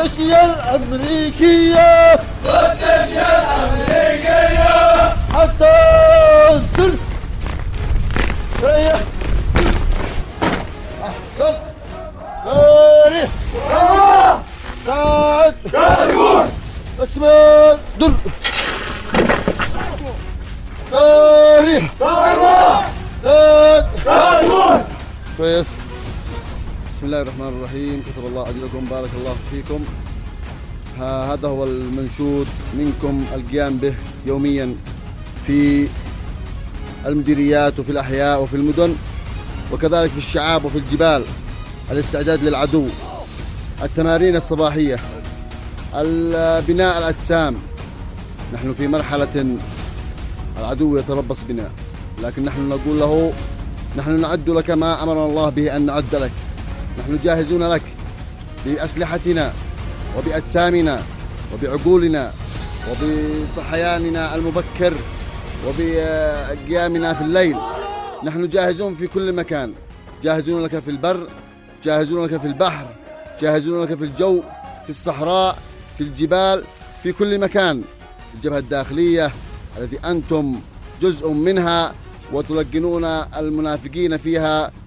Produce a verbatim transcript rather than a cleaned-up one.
والتشييع الأمريكية والتشييع الأمريكية حتى السلك. ريح. أحسن. سارح. قاعد. كاركون. اسمع در. سارح. كاركون. كويس. بسم الله الرحمن الرحيم. كتب الله أجركم، بارك الله فيكم. هذا هو المنشود منكم القيام به يوميا في المديريات وفي الأحياء وفي المدن، وكذلك في الشعاب وفي الجبال. الاستعداد للعدو، التمارين الصباحية، بناء الأجسام. نحن في مرحلة العدو يتربص بنا، لكن نحن نقول له نحن نعد لك ما أمرنا الله به أن نعد لك. نحن جاهزون لك بأسلحتنا وبأجسامنا وبعقولنا وبصحياننا المبكر وبقيامنا في الليل. نحن جاهزون في كل مكان، جاهزون لك في البر، جاهزون لك في البحر، جاهزون لك في الجو، في الصحراء، في الجبال، في كل مكان. الجبهة الداخلية التي أنتم جزء منها وتلقنون المنافقين فيها